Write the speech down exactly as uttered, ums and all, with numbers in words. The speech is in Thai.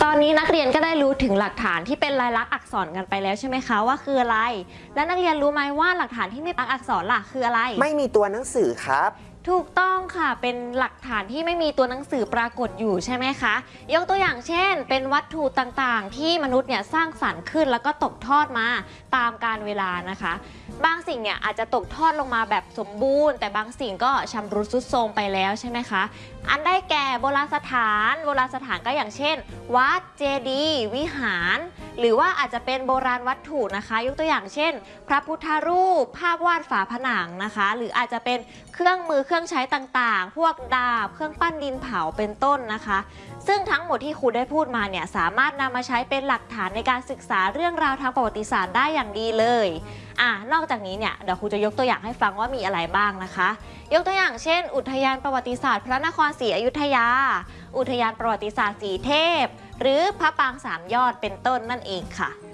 อนนี้นักเรียนก็ได้รู้ถึงหลักฐานที่เป็นลายลักษณ์อักษรกันไปแล้วใช่ไหมคะว่าคืออะไรและนักเรียนรู้ไหมว่าหลักฐานที่ไม่ปักอักษรล่ะคืออะไรไม่มีตัวหนังสือครับถูกต้องค่ะเป็นหลักฐานที่ไม่มีตัวหนังสือปรากฏอยู่ใช่ไหมคะยกตัวอย่างเช่นเป็นวัตถุต่างๆที่มนุษย์เนี่ยสร้างสรรค์ขึ้นแล้วก็ตกทอดมาตามกาลเวลานะคะบางสิ่งเนี่ยอาจจะตกทอดลงมาแบบสมบูรณ์แต่บางสิ่งก็ชำรุดทรุดโทรมไปแล้วใช่ไหมคะอันได้แก่โบราณสถานโบราณสถานก็อย่างเช่นวัดเจดีย์วิหารหรือว่าอาจจะเป็นโบราณวัตถุนะคะยกตัวอย่างเช่นพระพุทธรูปภาพวาดฝาผนังนะคะหรืออาจจะเป็นเครื่องมือเครื่องใช้ต่างๆพวกดาบเครื่องปั้นดินเผาเป็นต้นนะคะซึ่งทั้งหมดที่ครูได้พูดมาเนี่ยสามารถนำมาใช้เป็นหลักฐานในการศึกษาเรื่องราวทางประวัติศาสตร์ได้อย่างดีเลยอ่านอกจากนี้เนี่ยเดี๋ยวครูจะยกตัวอย่างให้ฟังว่ามีอะไรบ้างนะคะยกตัวอย่างเช่นอุทยานประวัติศาสตร์พระนครศรีอยุธยาอุทยานประวัติศาสตร์สีเทพหรือพระปรางสามยอดเป็นต้นนั่นเองค่ะ